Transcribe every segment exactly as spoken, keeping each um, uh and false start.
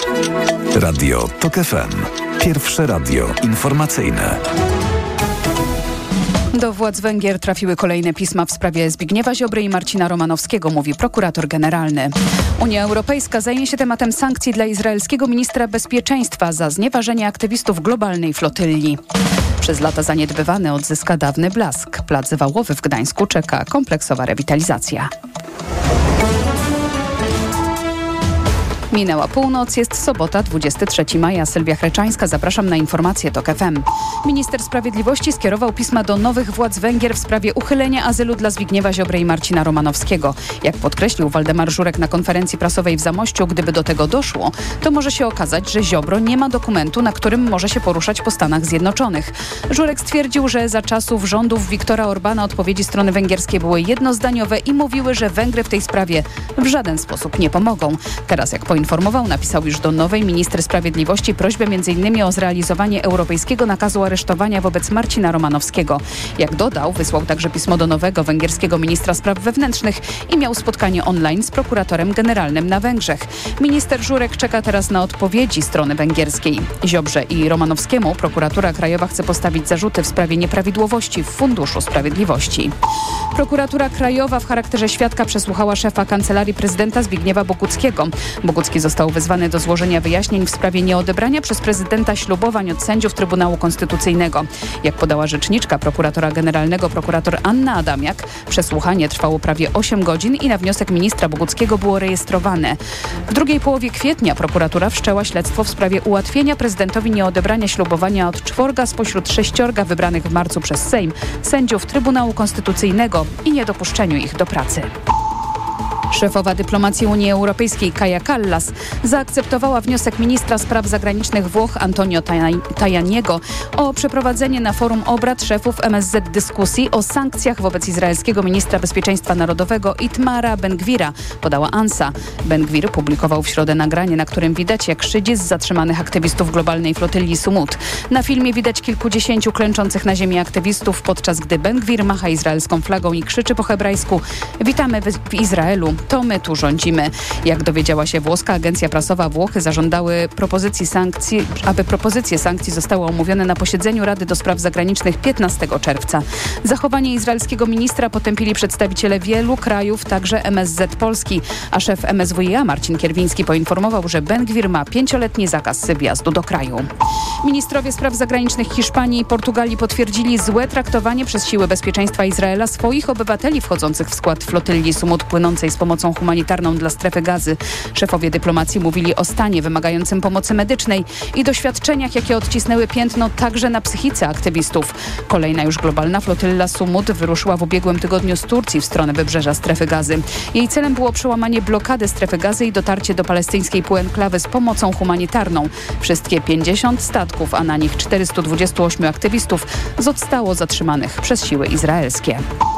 Radio TOK F M. Pierwsze radio informacyjne. Do władz Węgier trafiły kolejne pisma w sprawie Zbigniewa Ziobry i Marcina Romanowskiego, mówi prokurator generalny. Unia Europejska zajmie się tematem sankcji dla izraelskiego ministra bezpieczeństwa za znieważenie aktywistów globalnej flotylli. Przez lata zaniedbywany odzyska dawny blask. Plac Wałowy w Gdańsku czeka kompleksowa rewitalizacja. Minęła północ, jest sobota, dwudziestego trzeciego maja. Sylwia Chreczańska, zapraszam na informacje TOK F M. Minister Sprawiedliwości skierował pisma do nowych władz Węgier w sprawie uchylenia azylu dla Zbigniewa Ziobry i Marcina Romanowskiego. Jak podkreślił Waldemar Żurek na konferencji prasowej w Zamościu, gdyby do tego doszło, to może się okazać, że Ziobro nie ma dokumentu, na którym może się poruszać po Stanach Zjednoczonych. Żurek stwierdził, że za czasów rządów Viktora Orbana odpowiedzi strony węgierskiej były jednozdaniowe i mówiły, że Węgry w tej sprawie w żaden sposób nie pomogą. Teraz, jak poinformował, napisał już do nowej minister sprawiedliwości prośbę między innymi o zrealizowanie europejskiego nakazu aresztowania wobec Marcina Romanowskiego. Jak dodał, wysłał także pismo do nowego węgierskiego ministra spraw wewnętrznych i miał spotkanie online z prokuratorem generalnym na Węgrzech. Minister Żurek czeka teraz na odpowiedzi strony węgierskiej. Ziobrze i Romanowskiemu prokuratura krajowa chce postawić zarzuty w sprawie nieprawidłowości w Funduszu Sprawiedliwości. Prokuratura krajowa w charakterze świadka przesłuchała szefa Kancelarii Prezydenta Zbigniewa Boguckiego. Bogucki został wezwany do złożenia wyjaśnień w sprawie nieodebrania przez prezydenta ślubowań od sędziów Trybunału Konstytucyjnego. Jak podała rzeczniczka prokuratora generalnego prokurator Anna Adamiak, przesłuchanie trwało prawie osiem godzin i na wniosek ministra Boguckiego było rejestrowane. W drugiej połowie kwietnia prokuratura wszczęła śledztwo w sprawie ułatwienia prezydentowi nieodebrania ślubowania od czworga spośród sześciorga wybranych w marcu przez Sejm sędziów Trybunału Konstytucyjnego i niedopuszczeniu ich do pracy. Szefowa dyplomacji Unii Europejskiej Kaja Kallas zaakceptowała wniosek ministra spraw zagranicznych Włoch Antonio Tajaniego o przeprowadzenie na forum obrad szefów M S Z dyskusji o sankcjach wobec izraelskiego ministra bezpieczeństwa narodowego Itmara Ben-Gwira, podała ANSA. Ben-Gwir publikował w środę nagranie, na którym widać, jak szydzi z zatrzymanych aktywistów globalnej flotylli Sumut. Na filmie widać kilkudziesięciu klęczących na ziemi aktywistów, podczas gdy Ben-Gwir macha izraelską flagą i krzyczy po hebrajsku: witamy w Izraelu. To my tu rządzimy. Jak dowiedziała się włoska agencja prasowa, Włochy zażądały propozycji sankcji, aby propozycje sankcji zostały omówione na posiedzeniu Rady do Spraw Zagranicznych piętnastego czerwca. Zachowanie izraelskiego ministra potępili przedstawiciele wielu krajów, także M S Z Polski, a szef M S W iA Marcin Kierwiński poinformował, że Ben-Gwir ma pięcioletni zakaz wjazdu do kraju. Ministrowie spraw zagranicznych Hiszpanii i Portugalii potwierdzili złe traktowanie przez siły bezpieczeństwa Izraela swoich obywateli wchodzących w skład flotylli Sumut płynącej z pomocą humanitarną dla strefy Gazy. Szefowie dyplomacji mówili o stanie wymagającym pomocy medycznej i doświadczeniach, jakie odcisnęły piętno także na psychice aktywistów. Kolejna już globalna flotylla Sumut wyruszyła w ubiegłym tygodniu z Turcji w stronę wybrzeża strefy Gazy. Jej celem było przełamanie blokady strefy Gazy i dotarcie do palestyńskiej półenklawy z pomocą humanitarną. Wszystkie pięćdziesiąt statków, a na nich czterystu dwudziestu ośmiu aktywistów zostało zatrzymanych przez siły izraelskie.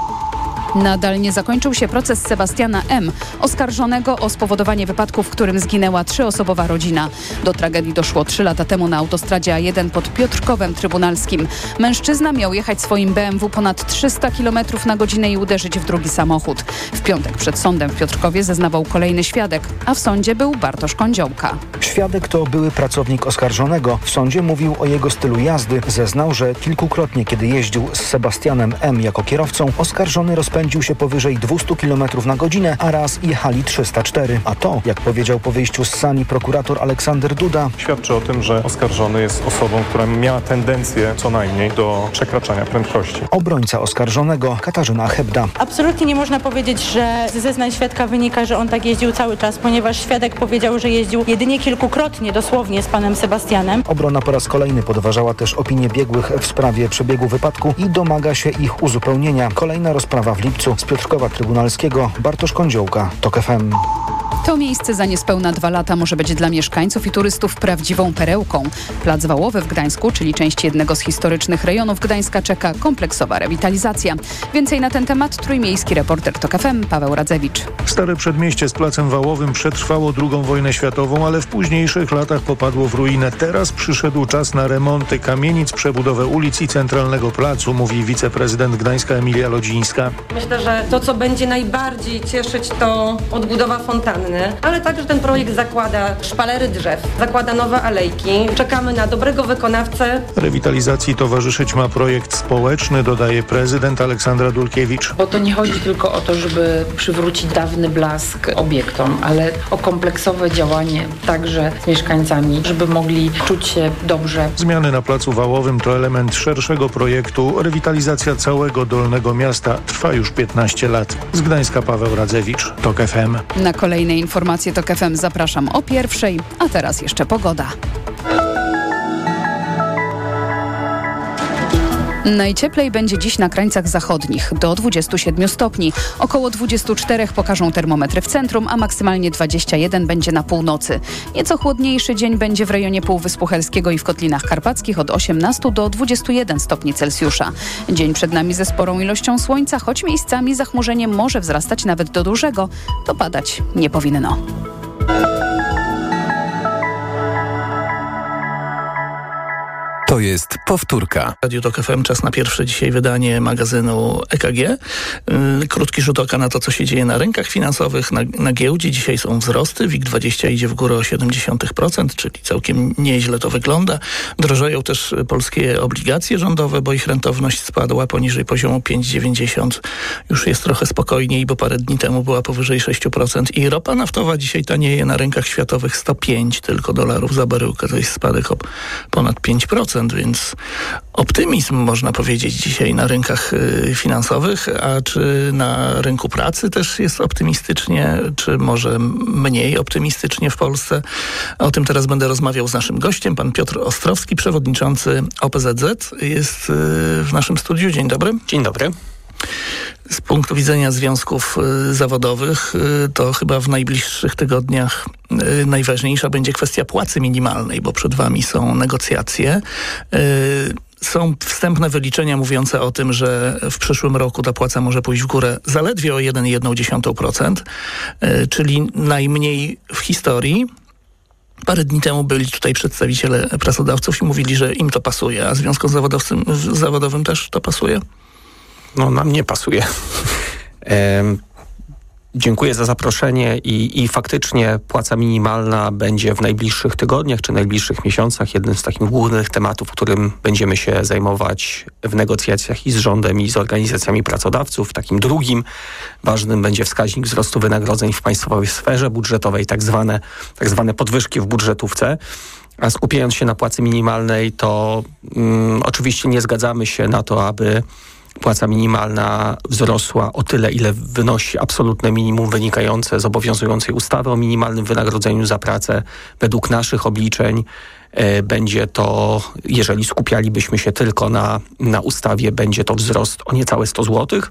Nadal nie zakończył się proces Sebastiana M., oskarżonego o spowodowanie wypadku, w którym zginęła trzyosobowa rodzina. Do tragedii doszło trzy lata temu na autostradzie A jeden pod Piotrkowem Trybunalskim. Mężczyzna miał jechać swoim B M W ponad trzysta kilometrów na godzinę i uderzyć w drugi samochód. W piątek przed sądem w Piotrkowie zeznawał kolejny świadek, a w sądzie był Bartosz Kądziołka. Świadek to były pracownik oskarżonego. W sądzie mówił o jego stylu jazdy. Zeznał, że kilkukrotnie, kiedy jeździł z Sebastianem M. jako kierowcą, oskarżony rozpędził się powyżej dwieście kilometrów na godzinę, a raz jechali trzysta cztery. A to, jak powiedział po wyjściu z sali prokurator Aleksander Duda, świadczy o tym, że oskarżony jest osobą, która miała tendencję co najmniej do przekraczania prędkości. Obrońca oskarżonego Katarzyna Hebda. Absolutnie nie można powiedzieć, że z zeznań świadka wynika, że on tak jeździł cały czas, ponieważ świadek powiedział, że jeździł jedynie kilkukrotnie dosłownie z panem Sebastianem. Obrona po raz kolejny podważała też opinię biegłych w sprawie przebiegu wypadku i domaga się ich uzupełnienia. Kolejna rozprawa w lipcu. Z Piotrkowa Trybunalskiego Bartosz Kądziołka, TOK F M. To miejsce za niespełna dwa lata może być dla mieszkańców i turystów prawdziwą perełką. Plac Wałowy w Gdańsku, czyli część jednego z historycznych rejonów Gdańska, czeka kompleksowa rewitalizacja. Więcej na ten temat trójmiejski reporter TOK F M Paweł Radzewicz. Stare przedmieście z Placem Wałowym przetrwało drugą wojnę światową, ale w późniejszych latach popadło w ruinę. Teraz przyszedł czas na remonty kamienic, przebudowę ulic i centralnego placu, mówi wiceprezydent Gdańska Emilia Lodzińska. Myślę, że to, co będzie najbardziej cieszyć, to odbudowa fontanny. ważny, ale także ten projekt zakłada szpalery drzew, zakłada nowe alejki. Czekamy na dobrego wykonawcę. Rewitalizacji towarzyszyć ma projekt społeczny, dodaje prezydent Aleksandra Dulkiewicz. Bo to nie chodzi tylko o to, żeby przywrócić dawny blask obiektom, ale o kompleksowe działanie także z mieszkańcami, żeby mogli czuć się dobrze. Zmiany na Placu Wałowym to element szerszego projektu. Rewitalizacja całego Dolnego Miasta trwa już piętnaście lat. Z Gdańska Paweł Radzewicz, TOK F M. Na kolejne informacje TOK F M zapraszam o pierwszej, a teraz jeszcze pogoda. Najcieplej będzie dziś na krańcach zachodnich, do dwudziestu siedmiu stopni. Około dwudziestu czterech pokażą termometry w centrum, a maksymalnie dwadzieścia jeden będzie na północy. Nieco chłodniejszy dzień będzie w rejonie Półwyspu Helskiego i w Kotlinach Karpackich od osiemnastu do dwudziestu jeden stopni Celsjusza. Dzień przed nami ze sporą ilością słońca, choć miejscami zachmurzenie może wzrastać nawet do dużego, to padać nie powinno. To jest powtórka. Radio TOK F M, czas na pierwsze dzisiaj wydanie magazynu E K G. Yy, krótki rzut oka na to, co się dzieje na rynkach finansowych, na, na giełdzie. Dzisiaj są wzrosty. WIG dwadzieścia idzie w górę o siedem dziesiątych procent, czyli całkiem nieźle to wygląda. Drożeją też polskie obligacje rządowe, bo ich rentowność spadła poniżej poziomu pięć dziewięćdziesiąt. Już jest trochę spokojniej, bo parę dni temu była powyżej sześć procent. I ropa naftowa dzisiaj tanieje na rynkach światowych sto pięć tylko dolarów za baryłkę. To jest spadek o ponad pięć procent. Więc optymizm, można powiedzieć, dzisiaj na rynkach y, finansowych, a czy na rynku pracy też jest optymistycznie, czy może mniej optymistycznie w Polsce? O tym teraz będę rozmawiał z naszym gościem. Pan Piotr Ostrowski, przewodniczący O P Z Z, jest y, w naszym studiu. Dzień dobry. Dzień dobry. Z punktu widzenia związków y, zawodowych y, to chyba w najbliższych tygodniach y, najważniejsza będzie kwestia płacy minimalnej, bo przed wami są negocjacje. Y, Są wstępne wyliczenia mówiące o tym, że w przyszłym roku ta płaca może pójść w górę zaledwie o jeden przecinek jeden dziesiąt procent, y, czyli najmniej w historii. Parę dni temu byli tutaj przedstawiciele pracodawców i mówili, że im to pasuje, a związkom zawodowcym, zawodowym też to pasuje? No, nam nie pasuje. e, dziękuję za zaproszenie i, i faktycznie płaca minimalna będzie w najbliższych tygodniach czy najbliższych miesiącach jednym z takich głównych tematów, którym będziemy się zajmować w negocjacjach i z rządem, i z organizacjami pracodawców. Takim drugim ważnym będzie wskaźnik wzrostu wynagrodzeń w państwowej sferze budżetowej, tak zwane, tak zwane podwyżki w budżetówce. A skupiając się na płacy minimalnej, to mm, oczywiście nie zgadzamy się na to, aby płaca minimalna wzrosła o tyle, ile wynosi absolutne minimum wynikające z obowiązującej ustawy o minimalnym wynagrodzeniu za pracę. Według naszych obliczeń e, będzie to, jeżeli skupialibyśmy się tylko na, na ustawie, będzie to wzrost o niecałe sto złotych.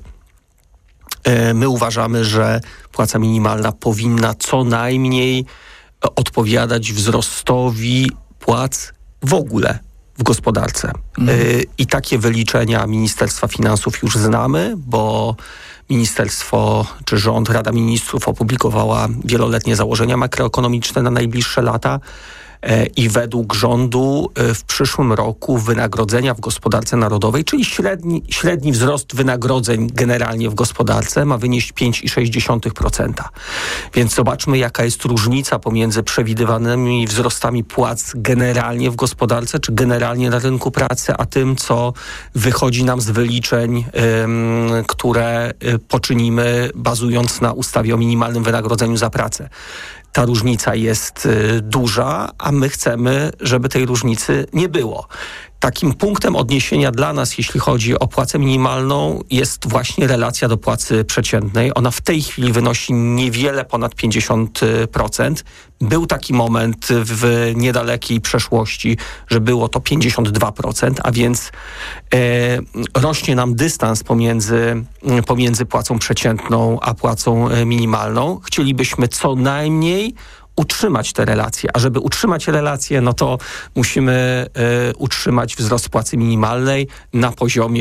E, my uważamy, że płaca minimalna powinna co najmniej odpowiadać wzrostowi płac w ogóle w gospodarce. Mhm. Y, I takie wyliczenia Ministerstwa Finansów już znamy, bo ministerstwo czy rząd, Rada Ministrów opublikowała wieloletnie założenia makroekonomiczne na najbliższe lata. I według rządu w przyszłym roku wynagrodzenia w gospodarce narodowej, czyli średni, średni wzrost wynagrodzeń generalnie w gospodarce ma wynieść pięć przecinek sześć dziesiątych procent. Więc zobaczmy, jaka jest różnica pomiędzy przewidywanymi wzrostami płac generalnie w gospodarce, czy generalnie na rynku pracy, a tym, co wychodzi nam z wyliczeń, ym, które poczynimy bazując na ustawie o minimalnym wynagrodzeniu za pracę. Ta różnica jest y, duża, a my chcemy, żeby tej różnicy nie było. Takim punktem odniesienia dla nas, jeśli chodzi o płacę minimalną, jest właśnie relacja do płacy przeciętnej. Ona w tej chwili wynosi niewiele ponad pięćdziesiąt procent. Był taki moment w niedalekiej przeszłości, że było to pięćdziesiąt dwa procent, a więc e, rośnie nam dystans pomiędzy, pomiędzy płacą przeciętną a płacą minimalną. Chcielibyśmy co najmniej utrzymać te relacje, a żeby utrzymać relacje, no to musimy y, utrzymać wzrost płacy minimalnej na poziomie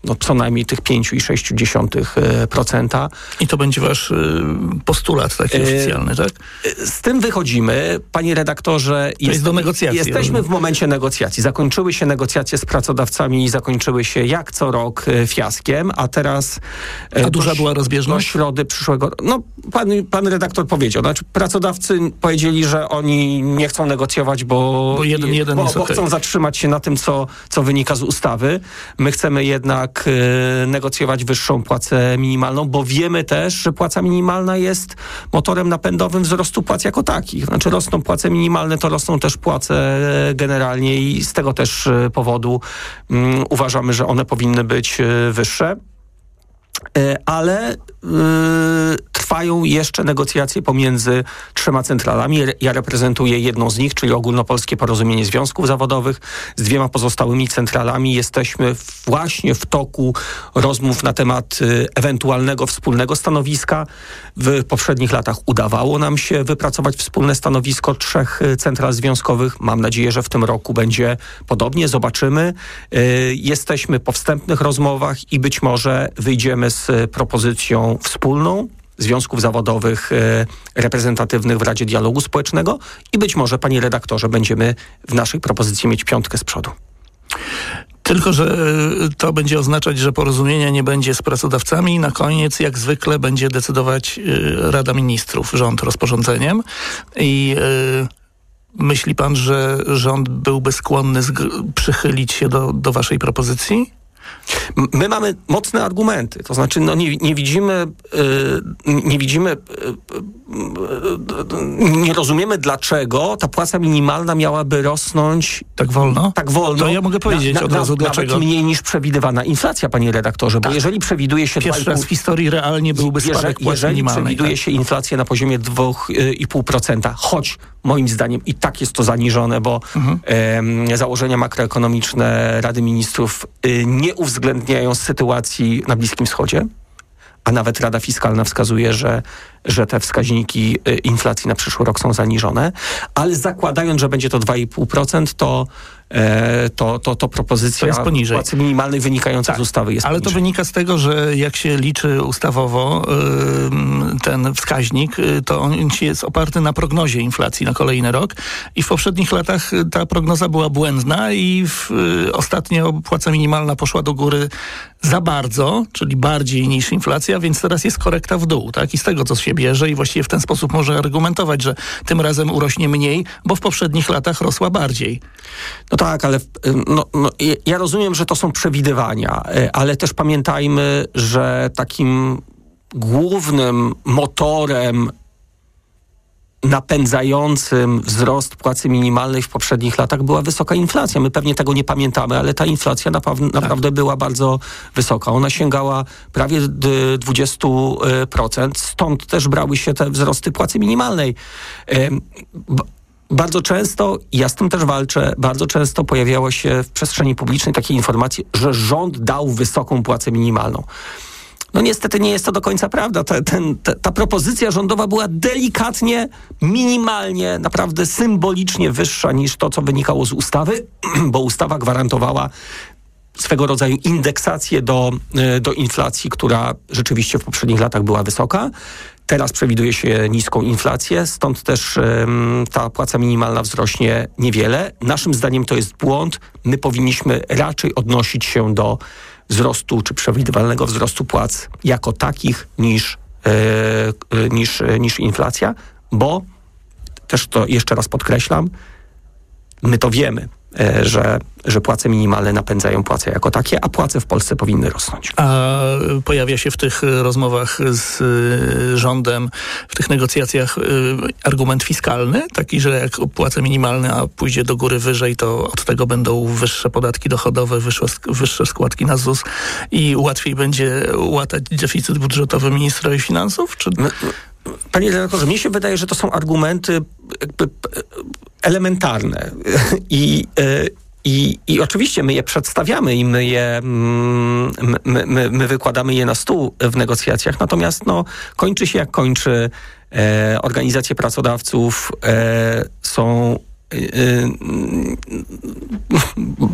no, co najmniej tych pięć i sześć dziesiątych procent. I to będzie wasz postulat taki oficjalny, tak? Z tym wychodzimy, panie redaktorze. To jest do negocjacji. Jesteśmy rozumiem. w momencie negocjacji. Zakończyły się negocjacje z pracodawcami i zakończyły się jak co rok fiaskiem, a teraz... A duża do, była rozbieżność? Do środy przyszłego... No, pan, pan redaktor powiedział. Znaczy, pracodawcy powiedzieli, że oni nie chcą negocjować, bo, bo, jeden, jeden bo, jest bo okay. chcą zatrzymać się na tym, co, co wynika z ustawy. My chcemy jednak y, negocjować wyższą płacę minimalną, bo wiemy też, że płaca minimalna jest motorem napędowym wzrostu płac jako takich. Znaczy rosną płace minimalne, to rosną też płace generalnie i z tego też y, powodu y, uważamy, że one powinny być y, wyższe. Ale y, trwają jeszcze negocjacje pomiędzy trzema centralami. Ja reprezentuję jedną z nich, czyli Ogólnopolskie Porozumienie Związków Zawodowych. Z dwiema pozostałymi centralami jesteśmy właśnie w toku rozmów na temat y, ewentualnego wspólnego stanowiska. W poprzednich latach udawało nam się wypracować wspólne stanowisko trzech y, central związkowych. Mam nadzieję, że w tym roku będzie podobnie. Zobaczymy. Y, jesteśmy po wstępnych rozmowach i być może wyjdziemy z propozycją wspólną związków zawodowych e, reprezentatywnych w Radzie Dialogu Społecznego i być może, panie redaktorze, będziemy w naszej propozycji mieć piątkę z przodu. Tylko że to będzie oznaczać, że porozumienia nie będzie z pracodawcami. Na koniec, jak zwykle, będzie decydować Rada Ministrów, rząd rozporządzeniem. I y, myśli pan, że rząd byłby skłonny zg- przychylić się do, do waszej propozycji? My mamy mocne argumenty, to znaczy no nie, nie widzimy, yy, nie widzimy, yy, nie rozumiemy, dlaczego ta płaca minimalna miałaby rosnąć tak wolno. Tak wolno. To ja mogę powiedzieć na, na, od razu na, dlaczego. Nawet mniej niż przewidywana inflacja, panie redaktorze, tak. Bo jeżeli przewiduje się... Pierwszy raz w historii realnie byłby spadek płacy jeżeli minimalnej. Jeżeli przewiduje tak. się inflację na poziomie dwa i pół procent, choć moim zdaniem i tak jest to zaniżone, bo mhm. e, założenia makroekonomiczne Rady Ministrów e, nie uwzględniają sytuacji na Bliskim Wschodzie, a nawet Rada Fiskalna wskazuje, że, że te wskaźniki e, inflacji na przyszły rok są zaniżone, ale zakładając, że będzie to dwa i pół procent, to E, to, to, to propozycja to jest płacy minimalnej wynikająca tak, z ustawy jest ale poniżej. To wynika z tego, że jak się liczy ustawowo y, ten wskaźnik, y, to on jest oparty na prognozie inflacji na kolejny rok i w poprzednich latach ta prognoza była błędna i w, y, ostatnio płaca minimalna poszła do góry za bardzo, czyli bardziej niż inflacja, więc teraz jest korekta w dół, tak? I z tego co się bierze i właściwie w ten sposób może argumentować, że tym razem urośnie mniej, bo w poprzednich latach rosła bardziej. No tak, ale no, no, ja rozumiem, że to są przewidywania, ale też pamiętajmy, że takim głównym motorem napędzającym wzrost płacy minimalnej w poprzednich latach była wysoka inflacja. My pewnie tego nie pamiętamy, ale ta inflacja napaw- naprawdę tak. była bardzo wysoka. Ona sięgała prawie dwadzieścia procent, stąd też brały się te wzrosty płacy minimalnej. Bardzo często, ja z tym też walczę, bardzo często pojawiało się w przestrzeni publicznej takie informacje, że rząd dał wysoką płacę minimalną. No niestety nie jest to do końca prawda. Ta, ten, ta, ta propozycja rządowa była delikatnie, minimalnie, naprawdę symbolicznie wyższa niż to, co wynikało z ustawy, bo ustawa gwarantowała swego rodzaju indeksację do, do inflacji, która rzeczywiście w poprzednich latach była wysoka. Teraz przewiduje się niską inflację, stąd też um, ta płaca minimalna wzrośnie niewiele. Naszym zdaniem to jest błąd. My powinniśmy raczej odnosić się do wzrostu czy przewidywalnego wzrostu płac jako takich niż, e, niż, niż inflacja, bo też to jeszcze raz podkreślam, my to wiemy, e, że, że płace minimalne napędzają płace jako takie, a płace w Polsce powinny rosnąć. A pojawia się w tych rozmowach z y, rządem, w tych negocjacjach y, argument fiskalny, taki, że jak płaca minimalna pójdzie do góry wyżej, to od tego będą wyższe podatki dochodowe, wyższe, wyższe składki na Z U S i łatwiej będzie łatać deficyt budżetowy ministrowi finansów? Czy... My, Panie redaktorze, mnie się wydaje, że to są argumenty jakby elementarne i, i, i oczywiście my je przedstawiamy i my je my, my, my wykładamy je na stół w negocjacjach, natomiast no, kończy się jak kończy. E, organizacje pracodawców e, są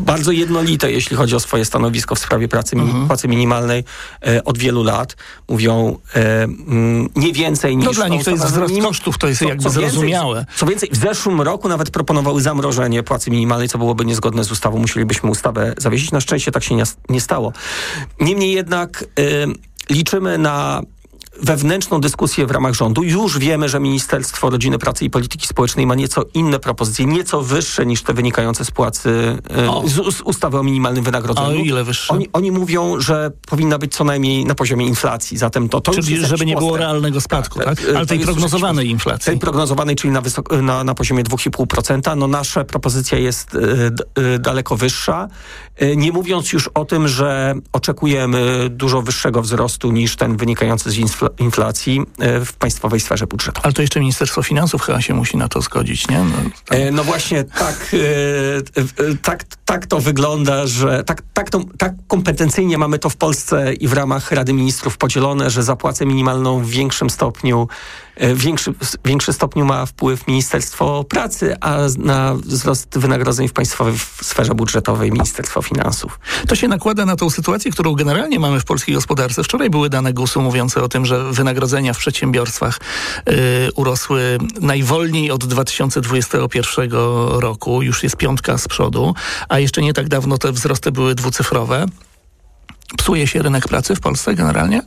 bardzo jednolite, jeśli chodzi o swoje stanowisko w sprawie pracy, mhm. płacy minimalnej e, od wielu lat. Mówią e, m, nie więcej niż... No dla nich to jest wzrost minimum. kosztów, to jest co, jakby co zrozumiałe. Więcej, co więcej, w zeszłym roku nawet proponowały zamrożenie płacy minimalnej, co byłoby niezgodne z ustawą. Musielibyśmy ustawę zawiesić. Na szczęście tak się nie, nie stało. Niemniej jednak e, liczymy na wewnętrzną dyskusję w ramach rządu. Już wiemy, że Ministerstwo Rodziny, Pracy i Polityki Społecznej ma nieco inne propozycje, nieco wyższe niż te wynikające z płacy, z, z ustawy o minimalnym wynagrodzeniu. A ile wyższe? Oni, oni mówią, że powinna być co najmniej na poziomie inflacji. Zatem to, to Czyli już żeby nie było realnego spadku, tak? tak? Ale tej prognozowanej inflacji. Tej prognozowanej, czyli na, wysok- na, na poziomie dwa i pół procent. No nasza propozycja jest y, y, daleko wyższa. Y, nie mówiąc już o tym, że oczekujemy dużo wyższego wzrostu niż ten wynikający z inflacji inflacji w państwowej sferze budżetowej. Ale to jeszcze Ministerstwo Finansów chyba się musi na to zgodzić, nie? No, tak. e, no właśnie tak, e, tak, tak to wygląda, że tak, tak, to, tak kompetencyjnie mamy to w Polsce i w ramach Rady Ministrów podzielone, że za płacę minimalną w większym stopniu Większy, większy stopniu ma wpływ Ministerstwo Pracy, a na wzrost wynagrodzeń w państwowej sferze budżetowej Ministerstwo Finansów. To się nakłada na tą sytuację, którą generalnie mamy w polskiej gospodarce. Wczoraj były dane gusu mówiące o tym, że wynagrodzenia w przedsiębiorstwach yy, urosły najwolniej od dwa tysiące dwudziestego pierwszego roku. Już jest piątka z przodu, a jeszcze nie tak dawno te wzrosty były dwucyfrowe. Psuje się rynek pracy w Polsce generalnie?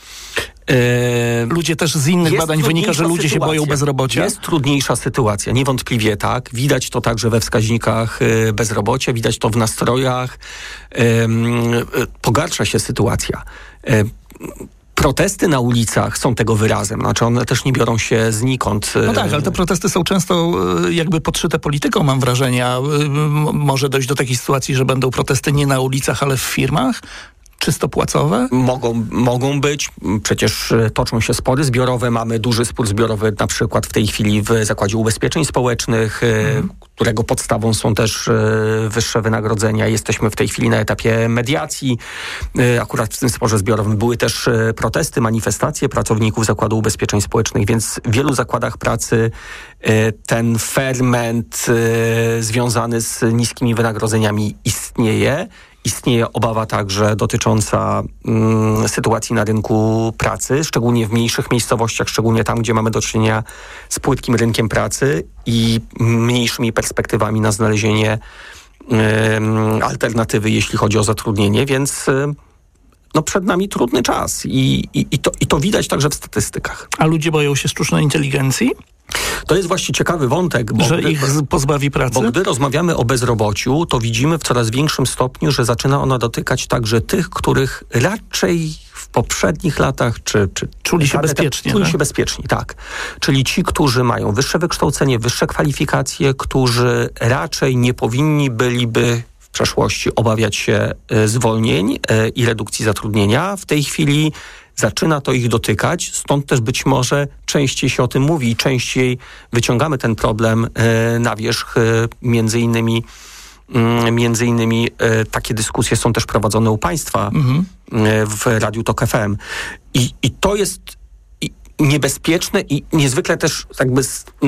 Ludzie też z innych badań wynika, że ludzie sytuacja. się boją bezrobocia. Jest trudniejsza sytuacja, niewątpliwie tak. Widać to także we wskaźnikach bezrobocia, widać to w nastrojach. Pogarsza się sytuacja. Protesty na ulicach są tego wyrazem, znaczy one też nie biorą się znikąd. No tak, ale te protesty są często jakby podszyte polityką, mam wrażenie. Może dojść do takiej sytuacji, że będą protesty nie na ulicach, ale w firmach? Czysto płacowe? Mogą, mogą być. Przecież toczą się spory zbiorowe. Mamy duży spór zbiorowy na przykład w tej chwili w Zakładzie Ubezpieczeń Społecznych, mm. którego podstawą są też wyższe wynagrodzenia. Jesteśmy w tej chwili na etapie mediacji. Akurat w tym sporze zbiorowym były też protesty, manifestacje pracowników Zakładu Ubezpieczeń Społecznych, więc w wielu zakładach pracy ten ferment związany z niskimi wynagrodzeniami istnieje. Istnieje obawa także dotycząca mm, sytuacji na rynku pracy, szczególnie w mniejszych miejscowościach, szczególnie tam, gdzie mamy do czynienia z płytkim rynkiem pracy i mniejszymi perspektywami na znalezienie y, alternatywy, jeśli chodzi o zatrudnienie, więc y, no przed nami trudny czas i, i, i, to, i to widać także w statystykach. A ludzie boją się sztucznej inteligencji? To jest właśnie ciekawy wątek, bo że gdy, ich pozbawi pracy? Bo gdy rozmawiamy o bezrobociu, to widzimy w coraz większym stopniu, że zaczyna ona dotykać także tych, których raczej w poprzednich latach czy, czy czuli się bezpiecznie. Czuli tak? się bezpieczni, tak. Czyli ci, którzy mają wyższe wykształcenie, wyższe kwalifikacje, którzy raczej nie powinni byliby w przeszłości obawiać się zwolnień i redukcji zatrudnienia. W tej chwili zaczyna to ich dotykać, stąd też być może częściej się o tym mówi i częściej wyciągamy ten problem na wierzch. Między innymi, między innymi takie dyskusje są też prowadzone u państwa mhm. w Radiu Tok F M. I, i to jest niebezpieczne i niezwykle też jakby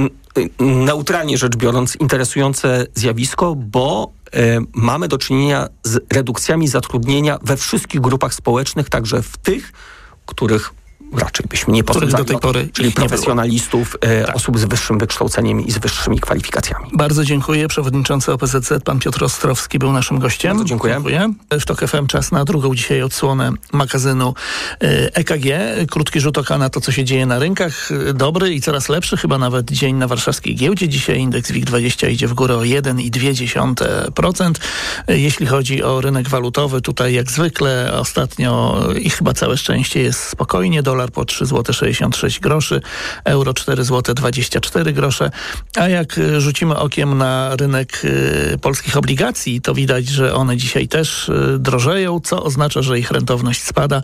neutralnie rzecz biorąc interesujące zjawisko, bo mamy do czynienia z redukcjami zatrudnienia we wszystkich grupach społecznych, także w tych, których raczej byśmy nie posądzali, do tej pory czyli profesjonalistów, e, tak. osób z wyższym wykształceniem i z wyższymi kwalifikacjami. Bardzo dziękuję. Przewodniczący O P Z Z, pan Piotr Ostrowski, był naszym gościem. Bardzo dziękuję. dziękuję. W Tok F M czas na drugą dzisiaj odsłonę magazynu E K G. Krótki rzut oka na to, co się dzieje na rynkach. Dobry i coraz lepszy, chyba nawet dzień na warszawskiej giełdzie. Dzisiaj indeks WIG dwadzieścia idzie w górę o jeden przecinek dwa procent. Jeśli chodzi o rynek walutowy, tutaj jak zwykle ostatnio i chyba całe szczęście jest spokojnie. Dolar po trzy złote sześćdziesiąt sześć groszy, euro cztery złote dwadzieścia cztery grosze. A jak rzucimy okiem na rynek y, polskich obligacji, to widać, że one dzisiaj też y, drożeją, co oznacza, że ich rentowność spada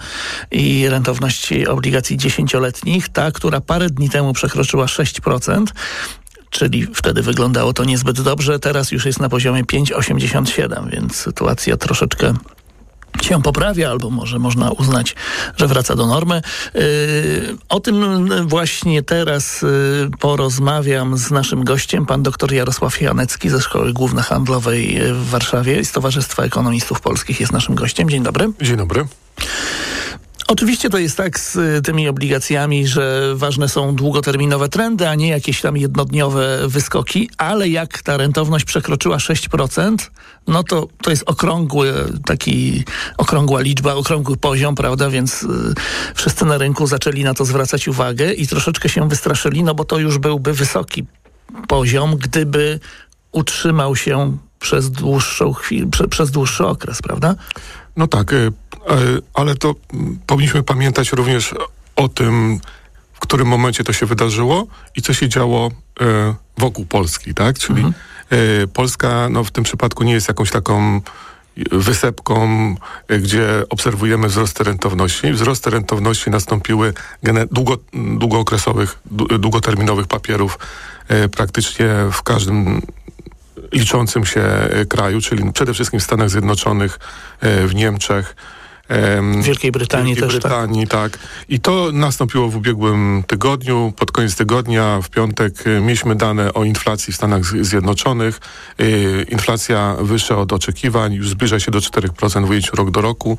i rentowność obligacji dziesięcioletnich, ta, która parę dni temu przekroczyła sześć procent, czyli wtedy wyglądało to niezbyt dobrze, teraz już jest na poziomie pięć przecinek osiemdziesiąt siedem, więc sytuacja troszeczkę się poprawia, albo może można uznać, że wraca do normy. Yy, o tym właśnie teraz yy, porozmawiam z naszym gościem, pan dr Jarosław Janecki ze Szkoły Głównohandlowej w Warszawie z Towarzystwa Ekonomistów Polskich jest naszym gościem. Dzień dobry. Dzień dobry. Oczywiście to jest tak z tymi obligacjami, że ważne są długoterminowe trendy, a nie jakieś tam jednodniowe wyskoki, ale jak ta rentowność przekroczyła sześć procent, no to to jest okrągły, taki okrągła liczba, okrągły poziom, prawda, więc y, wszyscy na rynku zaczęli na to zwracać uwagę i troszeczkę się wystraszyli, no bo to już byłby wysoki poziom, gdyby utrzymał się przez dłuższą chwilę, prze, przez dłuższy okres, prawda? No tak, ale to powinniśmy pamiętać również o tym, w którym momencie to się wydarzyło i co się działo wokół Polski, tak? Czyli mhm. Polska no, w tym przypadku nie jest jakąś taką wysepką, gdzie obserwujemy wzrosty rentowności. Wzrosty rentowności nastąpiły długo, długookresowych, długoterminowych papierów praktycznie w każdym liczącym się kraju, czyli przede wszystkim w Stanach Zjednoczonych, w Niemczech, w Wielkiej Brytanii Wielkiej też. Brytanii, tak. tak. I to nastąpiło w ubiegłym tygodniu. Pod koniec tygodnia, w piątek, mieliśmy dane o inflacji w Stanach Zjednoczonych. Inflacja wyższa od oczekiwań, już zbliża się do cztery procent w ujęciu rok do roku.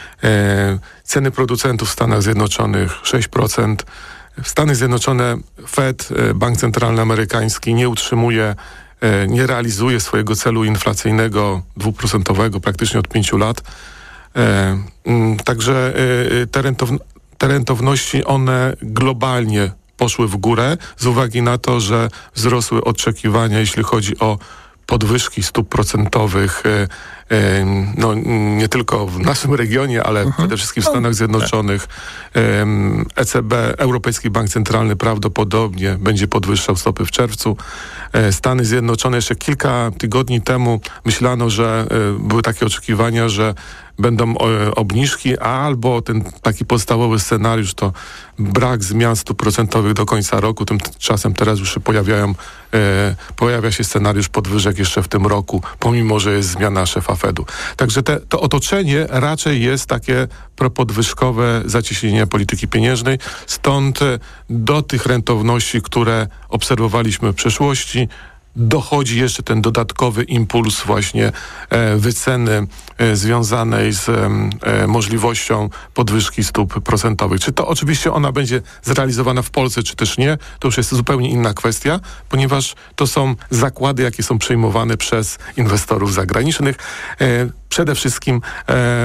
Ceny producentów w Stanach Zjednoczonych sześć procent. W Stany Zjednoczone Fed, Bank Centralny Amerykański, nie utrzymuje nie realizuje swojego celu inflacyjnego dwuprocentowego praktycznie od pięciu lat. E, m, także e, te, rentow- te rentowności, one globalnie poszły w górę z uwagi na to, że wzrosły oczekiwania, jeśli chodzi o podwyżki stóp procentowych, e, e, no, nie tylko w naszym regionie, ale mhm. przede wszystkim w Stanach Zjednoczonych. E, E C B, Europejski Bank Centralny, prawdopodobnie będzie podwyższał stopy w czerwcu. E, Stany Zjednoczone jeszcze kilka tygodni temu myślano, że e, były takie oczekiwania, że będą e, obniżki, albo ten taki podstawowy scenariusz to brak zmian stóp procentowych do końca roku. Tymczasem teraz już się pojawiają, e, pojawia się scenariusz podwyżek jeszcze w tym roku, pomimo że jest zmiana szefa Fedu. Także te, to otoczenie raczej jest takie propodwyżkowe zacieśnienie polityki pieniężnej. Stąd do tych rentowności, które obserwowaliśmy w przeszłości, dochodzi jeszcze ten dodatkowy impuls właśnie e, wyceny e, związanej z e, możliwością podwyżki stóp procentowych. Czy to oczywiście ona będzie zrealizowana w Polsce, czy też nie, to już jest zupełnie inna kwestia, ponieważ to są zakłady, jakie są przyjmowane przez inwestorów zagranicznych. E, Przede wszystkim e, e,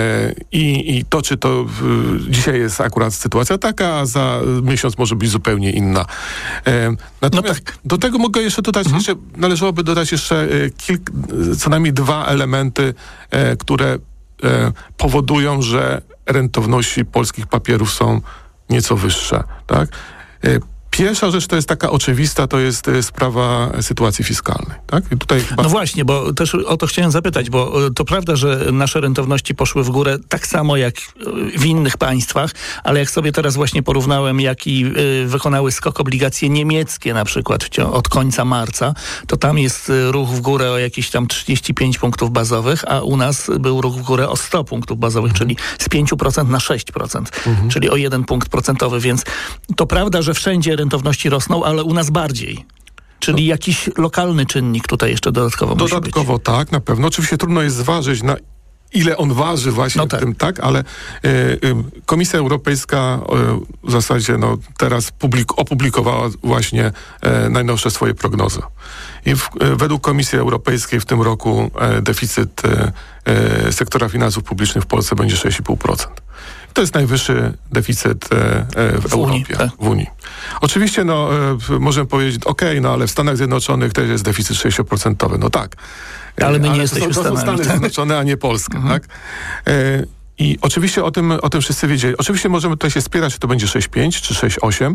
i, i to, czy to e, dzisiaj jest akurat sytuacja taka, a za miesiąc może być zupełnie inna. E, natomiast no tak. do tego mogę jeszcze dodać, mhm. jeszcze, należałoby dodać jeszcze e, kilk, co najmniej dwa elementy, e, które e, powodują, że rentowności polskich papierów są nieco wyższe. Tak? E, Pierwsza rzecz to jest taka oczywista, to jest y, sprawa sytuacji fiskalnej. Tak? I tutaj chyba... No właśnie, bo też o to chciałem zapytać, bo to prawda, że nasze rentowności poszły w górę tak samo jak w innych państwach, ale jak sobie teraz właśnie porównałem, jaki y, wykonały skok obligacje niemieckie na przykład od końca marca, to tam jest ruch w górę o jakieś tam trzydzieści pięć punktów bazowych, a u nas był ruch w górę o sto punktów bazowych, mhm. czyli z pięć procent na sześć procent, mhm. czyli o jeden punkt procentowy, więc to prawda, że wszędzie rentowności rosną, ale u nas bardziej. Czyli jakiś lokalny czynnik tutaj jeszcze dodatkowo musi być. Dodatkowo tak, na pewno. Oczywiście trudno jest zważyć, na ile on waży właśnie no tak. w tym, tak, ale y, y, Komisja Europejska y, w zasadzie no, teraz publik- opublikowała właśnie y, najnowsze swoje prognozy. I w, y, według Komisji Europejskiej w tym roku y, deficyt y, y, sektora finansów publicznych w Polsce będzie sześć i pół procent. To jest najwyższy deficyt e, e, w, w Europie, Unii, tak. w Unii. Oczywiście no, e, możemy powiedzieć, okej, okay, no ale w Stanach Zjednoczonych też jest deficyt sześcioprocentowy. No tak. E, ale my nie ale jesteśmy to, to są Stany tak? Zjednoczone, a nie Polska. Mhm. Tak? E, I oczywiście o tym, o tym wszyscy wiedzieli. Oczywiście możemy tutaj się spierać, czy to będzie sześć przecinek pięć czy sześć przecinek osiem.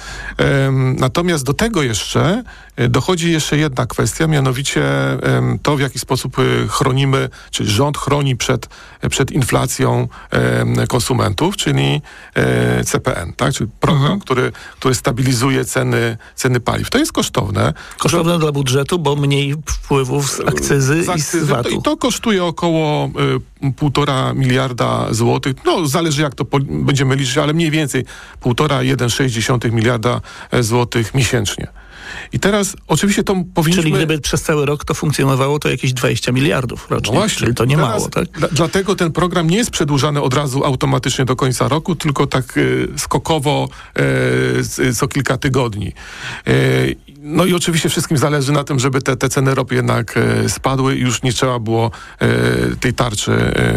Natomiast do tego jeszcze dochodzi jeszcze jedna kwestia, mianowicie to, w jaki sposób chronimy, czy rząd chroni przed, przed inflacją konsumentów, czyli C P N, tak? Czyli program, mhm. który, który stabilizuje ceny, ceny paliw. To jest kosztowne. Kosztowne że... dla budżetu, bo mniej wpływów z akcyzy, z akcyzy i z vatu. I to kosztuje około y, półtora miliarda złotych. No, zależy jak to po, będziemy liczyć, ale mniej więcej półtora, jeden przecinek sześć miliarda złotych miesięcznie. I teraz oczywiście to powinniśmy... Czyli gdyby przez cały rok to funkcjonowało, to jakieś dwadzieścia miliardów rocznie. No właśnie, czyli to nie mało, tak? Dla, dlatego ten program nie jest przedłużany od razu automatycznie do końca roku, tylko tak y, skokowo y, co kilka tygodni. Y, no i oczywiście wszystkim zależy na tym, żeby te, te ceny ropy jednak y, spadły i już nie trzeba było y, tej tarczy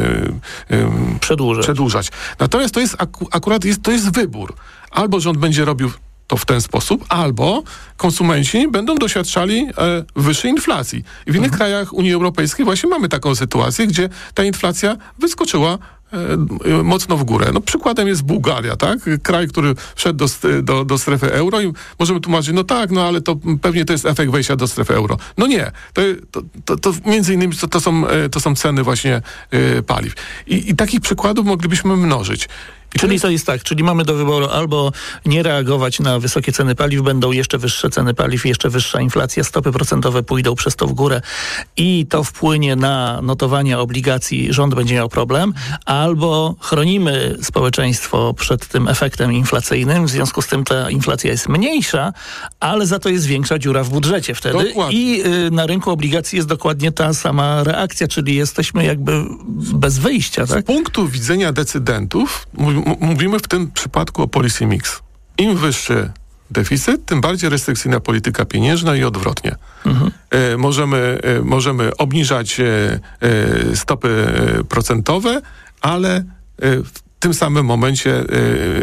y, y, przedłużać. przedłużać. Natomiast to jest aku, akurat jest, to jest wybór. Albo rząd będzie robił to w ten sposób, albo konsumenci będą doświadczali e, wyższej inflacji. I w innych mhm. krajach Unii Europejskiej właśnie mamy taką sytuację, gdzie ta inflacja wyskoczyła e, mocno w górę. No, przykładem jest Bułgaria, tak? Kraj, który wszedł do, do, do strefy euro i możemy tłumaczyć, no tak, no ale to pewnie to jest efekt wejścia do strefy euro. No nie. To, to, to, to między innymi to, to, są, to są ceny właśnie e, paliw. I, I takich przykładów moglibyśmy mnożyć. I czyli to jest tak, czyli mamy do wyboru albo nie reagować na wysokie ceny paliw, będą jeszcze wyższe ceny paliw, jeszcze wyższa inflacja, stopy procentowe pójdą przez to w górę i to wpłynie na notowania obligacji, rząd będzie miał problem, albo chronimy społeczeństwo przed tym efektem inflacyjnym, w związku z tym ta inflacja jest mniejsza, ale za to jest większa dziura w budżecie wtedy. Dokładnie. I y, na rynku obligacji jest dokładnie ta sama reakcja, czyli jesteśmy jakby bez wyjścia. Tak? Z punktu widzenia decydentów mówimy w tym przypadku o policy mix. Im wyższy deficyt, tym bardziej restrykcyjna polityka pieniężna i odwrotnie. Mhm. E, możemy, e, możemy obniżać e, e, stopy procentowe, ale e, w tym samym momencie e,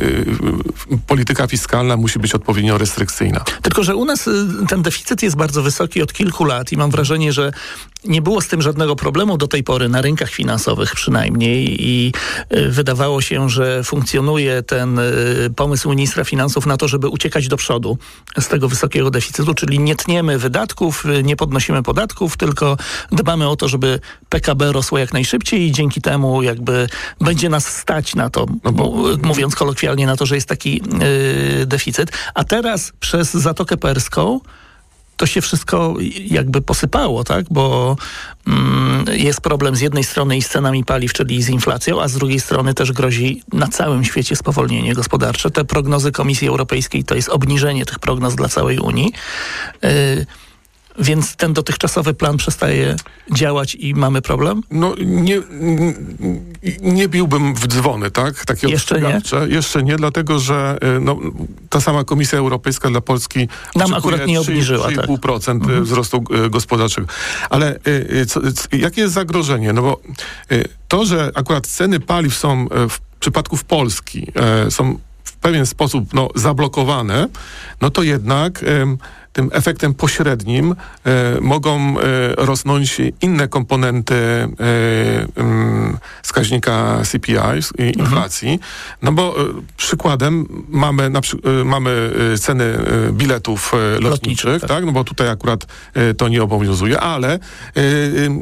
e, polityka fiskalna musi być odpowiednio restrykcyjna. Tylko że u nas ten deficyt jest bardzo wysoki od kilku lat i mam wrażenie, że nie było z tym żadnego problemu do tej pory, na rynkach finansowych przynajmniej, i y, wydawało się, że funkcjonuje ten y, pomysł ministra finansów na to, żeby uciekać do przodu z tego wysokiego deficytu, czyli nie tniemy wydatków, y, nie podnosimy podatków, tylko dbamy o to, żeby P K B rosło jak najszybciej i dzięki temu jakby będzie nas stać na to, no bo, mówiąc kolokwialnie, na to, że jest taki y, deficyt. A teraz przez Zatokę Perską to się wszystko jakby posypało, tak? Bo mm, jest problem z jednej strony i z cenami paliw, czyli z inflacją, a z drugiej strony też grozi na całym świecie spowolnienie gospodarcze. Te prognozy Komisji Europejskiej to jest obniżenie tych prognoz dla całej Unii. Yy, Więc ten dotychczasowy plan przestaje działać i mamy problem? No nie, nie, nie biłbym w dzwony, tak? Takie Jeszcze nie? Jeszcze nie, dlatego że no, ta sama Komisja Europejska dla Polski nam akurat nie obniżyła trzy i pół procent tak. wzrostu wzrostu gospodarczego. Ale co, jakie jest zagrożenie? No bo to, że akurat ceny paliw są w przypadku w Polski są w pewien sposób no, zablokowane, no to jednak tym efektem pośrednim e, mogą e, rosnąć inne komponenty e, m, wskaźnika C P I, i inflacji. Mhm. No bo e, przykładem mamy, na, e, mamy ceny e, biletów e, lotniczych, tak. tak? No bo tutaj akurat e, to nie obowiązuje, ale e,